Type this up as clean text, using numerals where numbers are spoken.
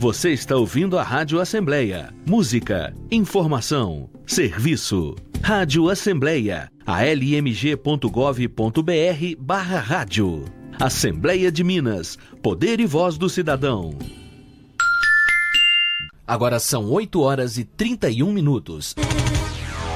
Você está ouvindo a Rádio Assembleia. Música, informação, serviço. Rádio Assembleia, almg.gov.br/rádio. Assembleia de Minas, poder e voz do cidadão. Agora são 8 horas e 31 minutos.